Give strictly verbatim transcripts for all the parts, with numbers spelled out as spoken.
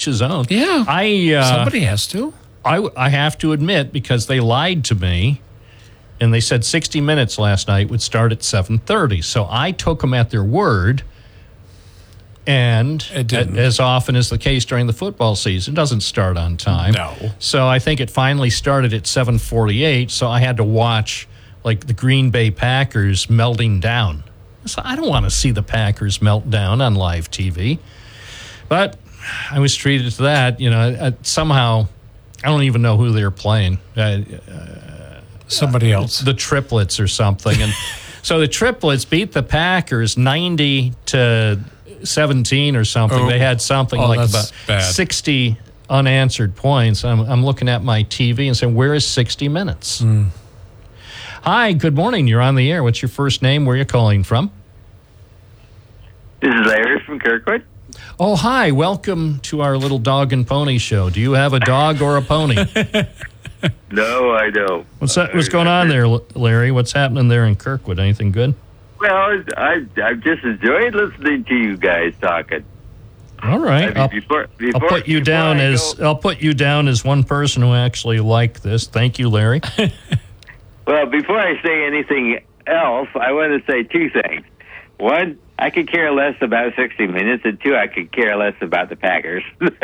his own. Yeah. I uh, Somebody has to. I, I have to admit, because they lied to me, and they said sixty minutes last night would start at seven thirty. So I took them at their word, and It didn't. as often as the case during the football season, it doesn't start on time. No. So I think it finally started at seven forty-eight, so I had to watch, like, the Green Bay Packers melting down. So I don't want to see the Packers melt down on live T V. But I was treated to that. You know, uh, somehow, I don't even know who they're playing. Uh, Somebody else. the triplets or something. And so the triplets beat the Packers ninety to seventeen or something. Oh. They had something Oh, like that's about bad. sixty unanswered points. I'm, I'm looking at my T V and saying, where is sixty minutes? Mm. Hi, good morning. You're on the air. What's your first name? Where are you calling from? This is Larry from Kirkwood. Oh, hi. Welcome to our little dog and pony show. Do you have a dog or a pony? No, I don't. What's that, what's going on there, Larry? What's happening there in Kirkwood? Anything good? Well, I I've just enjoyed listening to you guys talking. All right. I mean, I'll, before, I'll before, put you before down I as go- I'll put you down as one person who actually liked this. Thank you, Larry. well, before I say anything else, I want to say two things. One, I could care less about sixty minutes, and two, I could care less about the Packers.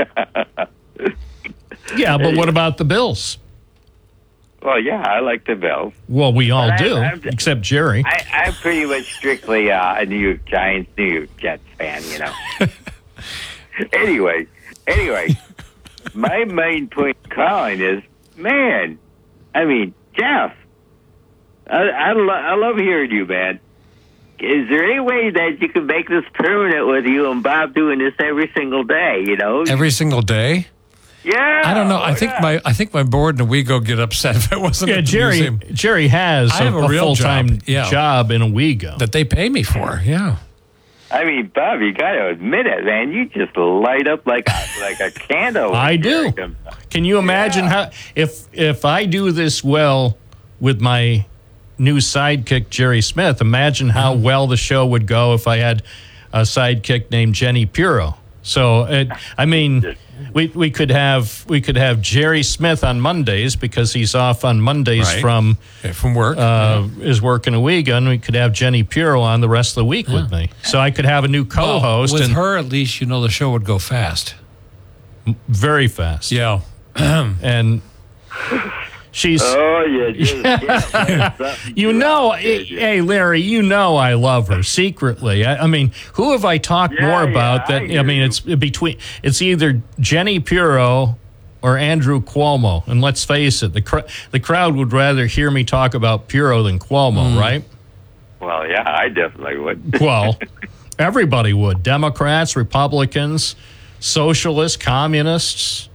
Yeah, but what about the Bills? Well, yeah, I like the Bills. Well, we all But I- do, I'm- except Jerry. I, I'm pretty much strictly uh, a New York Giants, New York Jets fan, you know. anyway, anyway, my main point in calling is, man, I mean, Jeff, I, I, lo- I love hearing you, man. Is there any way that you can make this permanent with you and Bob doing this every single day, you know? Every single day? yeah. I don't know. I think yeah. my I think my board and Owego get upset if it wasn't Yeah, at the Jerry. museum Jerry has I a, have a a real full-time job, yeah. job in Owego. that they pay me for. Yeah. I mean, Bob, you got to admit it, man. You just light up like a, like a candle. I do. Like a- Can you imagine Yeah. how if if I do this well with my new sidekick Jerry Smith? Imagine how well the show would go if I had a sidekick named Jenny Puro. So, it, I mean, we we could have we could have Jerry Smith on Mondays because he's off on Mondays Right. from Yeah, from work. uh, his work in Owego, and we could have Jenny Puro on the rest of the week with me. So I could have a new Well, co-host with and her, at least you know the show would go fast. very fast. Yeah. And she's. Oh, yeah. Just, yeah. You know, hey, Larry, you know I love her secretly. I, I mean, who have I talked Yeah, more yeah, about that? I I, mean, do. it's between, it's either Jenny Puro or Andrew Cuomo. And let's face it, the, cr- the crowd would rather hear me talk about Puro than Cuomo, right? Well, yeah, I definitely would. Well, everybody would. Democrats, Republicans, socialists, communists.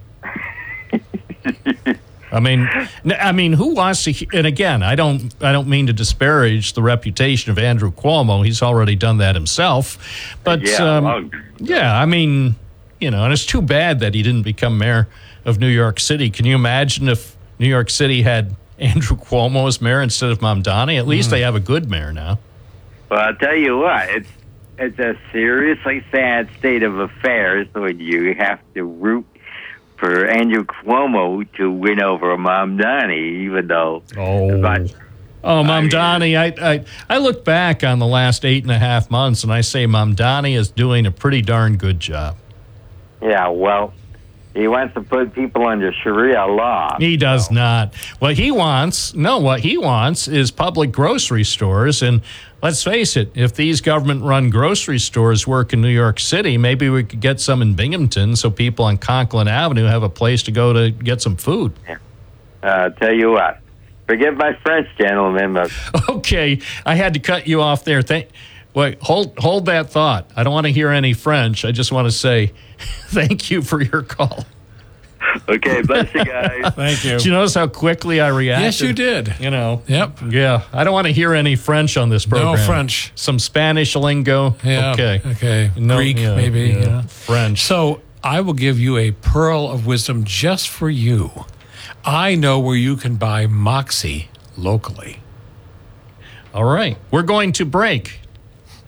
I mean, n- I mean, who wants to? he- And again, I don't, I don't mean to disparage the reputation of Andrew Cuomo. He's already done that himself. But Yeah, um, long- yeah, I mean, you know, and it's too bad that he didn't become mayor of New York City. Can you imagine if New York City had Andrew Cuomo as mayor instead of Mamdani? At least they have a good mayor now. Well, I'll tell you what, it's it's a seriously sad state of affairs when you have to root for Andrew Cuomo to win over Mamdani, even though. Oh. But, Oh, I mean- Mamdani, I, I I look back on the last eight and a half months and I say Mamdani is doing a pretty darn good job. yeah, well, he wants to put people under Sharia law. He does not. What he wants, no, what he wants is public grocery stores. And let's face it, if these government-run grocery stores work in New York City, maybe we could get some in Binghamton so people on Conklin Avenue have a place to go to get some food. Uh, I'll tell you what, forgive my French, gentlemen, but Okay, I had to cut you off there. Thank. Wait, hold hold that thought. I don't want to hear any French. I just want to say thank you for your call. okay, bless you guys. Thank you. Did you notice how quickly I reacted? Yes, you did. You know. Yep. Yeah, I don't want to hear any French on this program. No French. Some Spanish lingo. Yeah. Okay. Okay. No, Greek, yeah, maybe. yeah. Yeah. French. So I will give you a pearl of wisdom just for you. I know where you can buy Moxie locally. All right. We're going to break.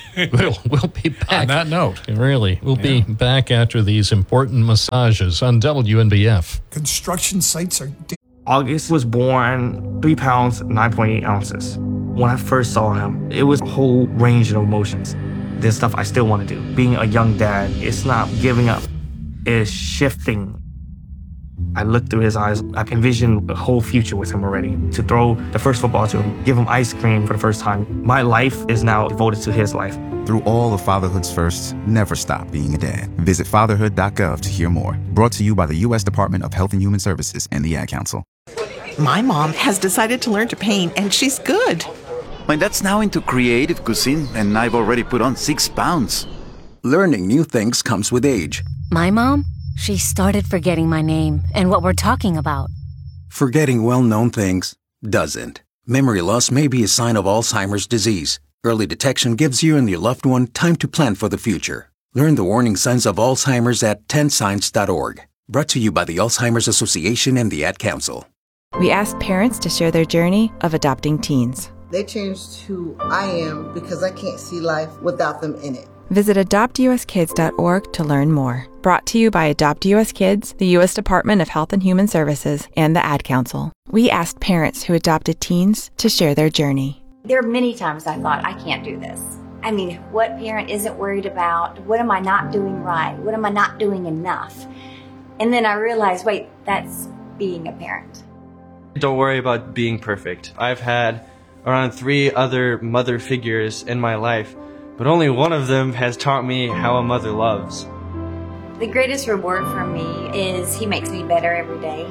we'll, we'll be back. On that note. Really, we'll Yeah. be back after these important massages on W N B F. Construction sites are... August was born three pounds, nine point eight ounces. When I first saw him, it was a whole range of emotions. There's stuff I still want to do. Being a young dad, it's not giving up. It's shifting. I looked through his eyes. I envisioned a whole future with him already. To throw the first football to him, give him ice cream for the first time. My life is now devoted to his life. Through all of fatherhood's firsts, never stop being a dad. Visit fatherhood dot gov to hear more. Brought to you by the U S Department of Health and Human Services and the Ad Council. My mom has decided to learn to paint, and she's good. My dad's now into creative cuisine, and I've already put on six pounds. Learning new things comes with age. My mom, she started forgetting my name and what we're talking about. Forgetting well-known things doesn't. Memory loss may be a sign of Alzheimer's disease. Early detection gives you and your loved one time to plan for the future. Learn the warning signs of Alzheimer's at ten signs dot org. Brought to you by the Alzheimer's Association and the Ad Council. We asked parents to share their journey of adopting teens. They changed who I am because I can't see life without them in it. Visit adopt u s kids dot org to learn more. Brought to you by Adopt U S Kids, the U S Department of Health and Human Services, and the Ad Council. We asked parents who adopted teens to share their journey. There are many times I thought, I can't do this. I mean, what parent isn't worried about? What am I not doing right? What am I not doing enough? And then I realized, wait, that's being a parent. Don't worry about being perfect. I've had around three other mother figures in my life, but only one of them has taught me how a mother loves. The greatest reward for me is he makes me better every day.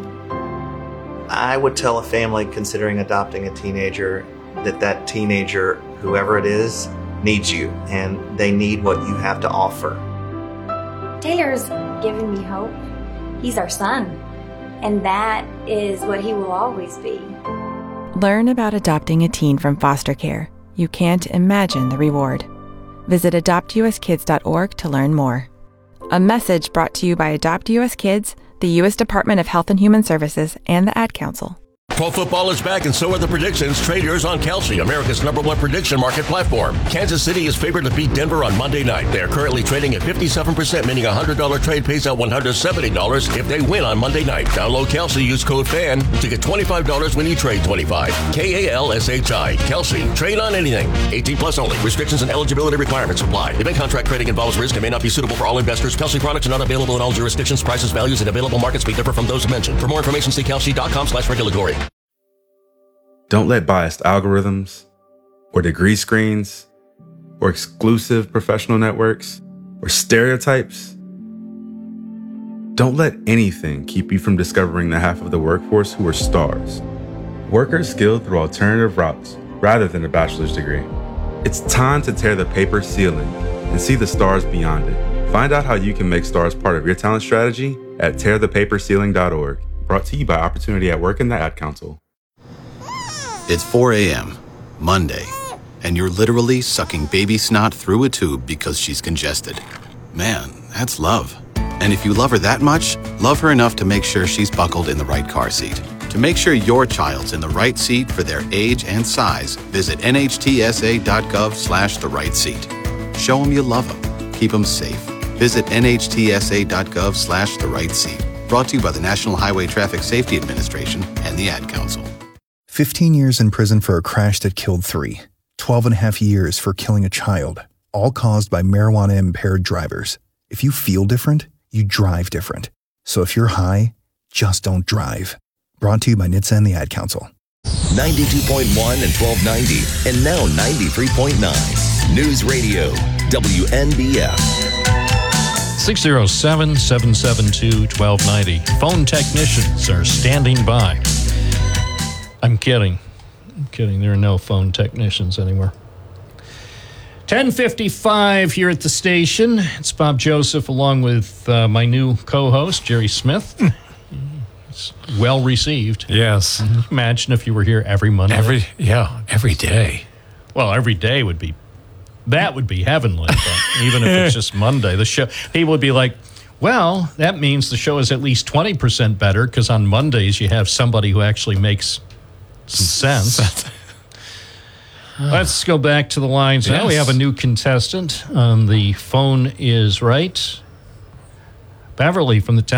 I would tell a family considering adopting a teenager that that teenager, whoever it is, needs you, and they need what you have to offer. Taylor's given me hope. He's our son, and that is what he will always be. Learn about adopting a teen from foster care. You can't imagine the reward. Visit adopt u s kids dot org to learn more. A message brought to you by Adopt U S Kids, the U S Department of Health and Human Services, and the Ad Council. Pro football is back, and so are the predictions. Trade yours on Kelsey, America's number one prediction market platform. Kansas City is favored to beat Denver on Monday night. They are currently trading at fifty-seven percent, meaning a one hundred dollars trade pays out one hundred seventy dollars if they win on Monday night. Download Kelsey, use code FAN to get twenty-five dollars when you trade twenty-five dollars. K A L S H I. Kelsey. Trade on anything. eighteen plus only. Restrictions and eligibility requirements apply. Event contract trading involves risk and may not be suitable for all investors. Kelsey products are not available in all jurisdictions. Prices, values, and available markets may differ from those mentioned. For more information, see kelsey dot com slash regulatory. Don't let biased algorithms, or degree screens, or exclusive professional networks, or stereotypes. Don't let anything keep you from discovering the half of the workforce who are stars. Workers skilled through alternative routes rather than a bachelor's degree. It's time to tear the paper ceiling and see the stars beyond it. Find out how you can make stars part of your talent strategy at tear the paper ceiling dot org. Brought to you by Opportunity at Work and the Ad Council. It's four a.m., Monday, and you're literally sucking baby snot through a tube because she's congested. Man, that's love. And if you love her that much, love her enough to make sure she's buckled in the right car seat. To make sure your child's in the right seat for their age and size, visit N H T S A dot gov slash the right seat. Show them you love them. Keep them safe. Visit N H T S A dot gov slash the right seat. Brought to you by the National Highway Traffic Safety Administration and the Ad Council. fifteen years in prison for a crash that killed three. twelve and a half years for killing a child, all caused by marijuana-impaired drivers. If you feel different, you drive different. So if you're high, just don't drive. Brought to you by N H T S A and the Ad Council. ninety-two point one and twelve ninety, and now ninety-three point nine. News Radio, W N B F. six oh seven, seven seven two, one two nine oh. Phone technicians are standing by. I'm kidding. I'm kidding. There are no phone technicians anymore. ten fifty-five here at the station. It's Bob Joseph along with uh, my new co-host, Jerry Smith. It's well received. Yes. Imagine if you were here every Monday. Every yeah, every day. Well, every day would be, that would be heavenly. But even if it's just Monday, the show, people would be like, well, that means the show is at least twenty percent better because on Mondays you have somebody who actually makes some sense. Let's go back to the lines. Now we Yes. have a new contestant. Um, the phone is right. Beverly from the town.